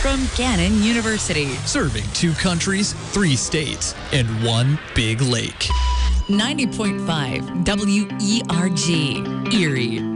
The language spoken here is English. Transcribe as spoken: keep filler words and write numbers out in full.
from Gannon University. Serving two countries, three states, and one big lake. ninety point five W E R G, Erie.